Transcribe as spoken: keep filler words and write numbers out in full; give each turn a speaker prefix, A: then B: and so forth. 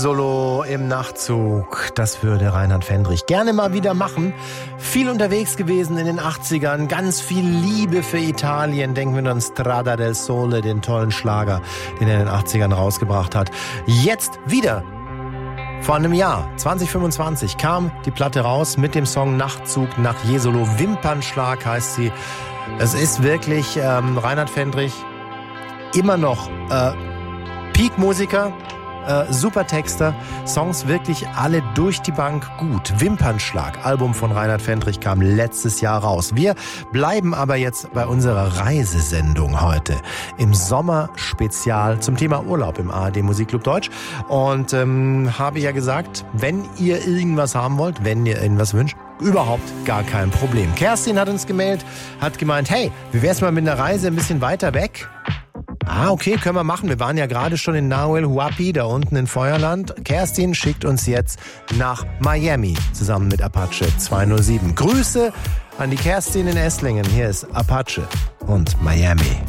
A: Solo im Nachtzug, das würde Reinhard Fendrich gerne mal wieder machen. Viel unterwegs gewesen in den achtzigern, ganz viel Liebe für Italien. Denken wir an Strada del Sole, den tollen Schlager, den er in den achtzigern rausgebracht hat. Jetzt wieder. Vor einem Jahr, zwanzig fünfundzwanzig, kam die Platte raus mit dem Song Nachtzug nach Jesolo. Wimpernschlag heißt sie. Es ist wirklich ähm, Reinhard Fendrich immer noch äh, Peak-Musiker. Äh, super Texter, Songs wirklich alle durch die Bank gut. Wimpernschlag, Album von Reinhard Fendrich, kam letztes Jahr raus. Wir bleiben aber jetzt bei unserer Reisesendung heute im Sommerspezial zum Thema Urlaub im A R D Musikclub Deutsch. Und ähm, habe ja gesagt, wenn ihr irgendwas haben wollt, wenn ihr irgendwas wünscht, überhaupt gar kein Problem. Kerstin hat uns gemailt, hat gemeint, hey, wie wär's mal mit einer Reise ein bisschen weiter weg? Ah, okay, können wir machen. Wir waren ja gerade schon in Nahuel Huapi, da unten in Feuerland. Kerstin schickt uns jetzt nach Miami zusammen mit Apache zweihundertsieben. Grüße an die Kerstin in Esslingen. Hier ist Apache und Miami.